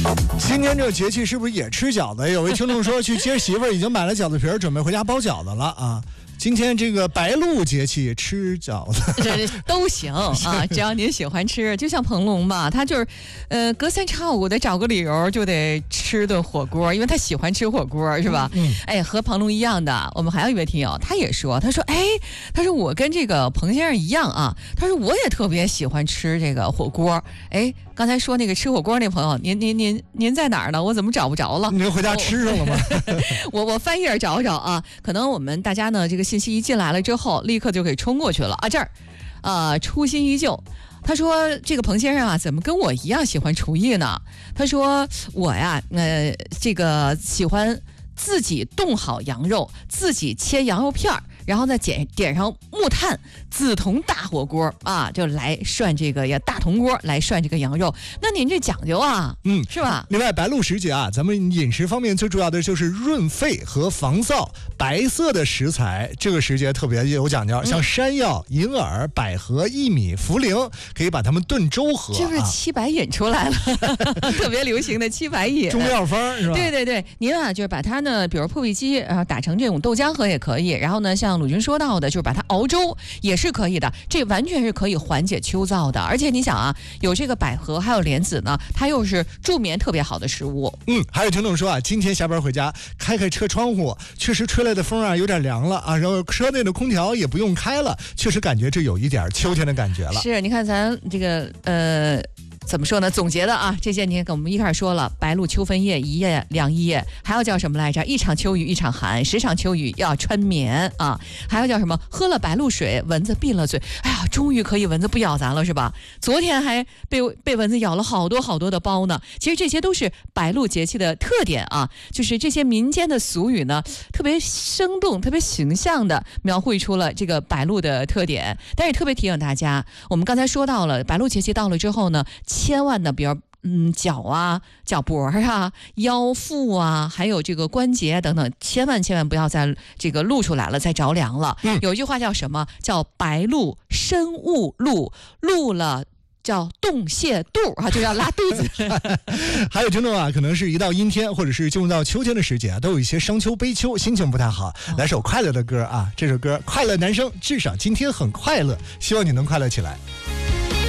今天这个节气是不是也吃饺子？有位听众说去接媳妇儿，已经买了饺子皮儿，准备回家包饺子了啊。今天这个白露节气吃饺子这都行啊，只要您喜欢吃。就像彭龙吧，他就是隔三差五的找个理由就得吃顿火锅，因为他喜欢吃火锅，是吧？哎，和彭龙一样的，我们还有一位听友，他也说，他说我跟这个彭先生一样啊，他说我也特别喜欢吃这个火锅。哎，刚才说那个吃火锅那朋友，您在哪儿呢？我怎么找不着了？ 您回家吃上了吗？ 我翻页找找啊，可能我们大家呢这个信息一进来了之后，立刻就给冲过去了啊。这儿，初心依旧。他说这个彭先生啊，怎么跟我一样喜欢厨艺呢？他说我呀，这个喜欢自己冻好羊肉，自己切羊肉片儿。然后再点上木炭紫铜大火锅啊，就来涮这个大铜锅来涮这个羊肉。那您这讲究啊，是吧？ 另外白露时节啊，咱们饮食方面最主要的就是润肺和防燥。白色的食材这个时节特别有讲究，像山药、银耳、百合、薏米、茯苓，可以把它们炖粥喝。 这不是七白饮出来了，特别流行的七白饮， 中药方是吧？ 对对对，您啊就是把它呢，比如破壁机打成这种豆浆喝也可以，然后呢像鲁军说到的，就是把它熬粥也是可以的，这完全是可以缓解秋燥的。而且你想啊，有这个百合还有莲子呢，它又是助眠特别好的食物。 还有听众说啊，今天下班回家开车窗户，确实吹来的风啊有点凉了啊，然后车内的空调也不用开了，确实感觉这有一点秋天的感觉了。 是，你看咱这个怎么说呢？总结的啊，这些你跟我们一开始说了，白露秋分夜，一夜凉一夜，还要叫什么来着？一场秋雨一场寒，10场秋雨要穿棉啊，还要叫什么？喝了白露水，蚊子闭了嘴。哎呀，终于可以蚊子不咬咱了，是吧？昨天还被蚊子咬了好多好多的包呢。其实这些都是白露节气的特点啊，就是这些民间的俗语呢，特别生动、特别形象的描绘出了这个白露的特点。但是特别提醒大家，我们刚才说到了白露节气到了之后呢，千万的，比如脚啊、脚脖啊、腰腹啊，还有这个关节等等，千万不要再这个露出来了，再着凉了。有一句话叫什么？叫白露身勿露，露了叫冻泻肚啊，就要拉肚子。 还有听众啊，可能是一到阴天或者是进入到秋天的时节啊，都有一些伤秋悲秋，心情不太好。来首快乐的歌啊，这首歌《快乐男生》，至少今天很快乐，希望你能快乐起来。